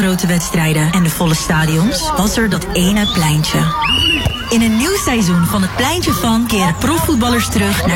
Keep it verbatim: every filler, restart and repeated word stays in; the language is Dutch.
grote wedstrijden en de volle stadions, was er dat ene pleintje. In een nieuw seizoen van het Pleintje van keren profvoetballers terug naar